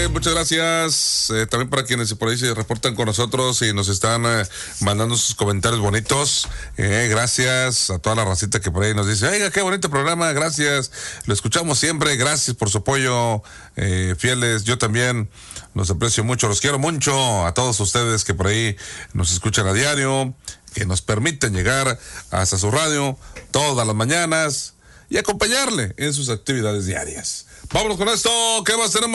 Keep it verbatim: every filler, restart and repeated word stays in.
excelente, muchas gracias. Eh, también para quienes por ahí se reportan con nosotros y nos están eh, mandando sus comentarios bonitos. Eh, gracias a toda la racita que por ahí nos dice, oiga, qué bonito programa, gracias. Lo escuchamos siempre, gracias por su apoyo, eh, fieles. Yo también los aprecio mucho, los quiero mucho a todos ustedes que por ahí nos escuchan a diario, que nos permiten llegar hasta su radio todas las mañanas y acompañarle en sus actividades diarias. Vámonos con esto, ¿qué más tenemos?